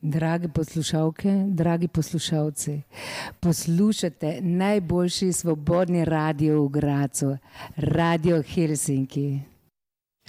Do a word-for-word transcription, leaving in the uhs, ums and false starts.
Drage poslušalke, dragi poslušalci, poslušate najboljši svobodni radio v Gradcu, Radio Helsinki.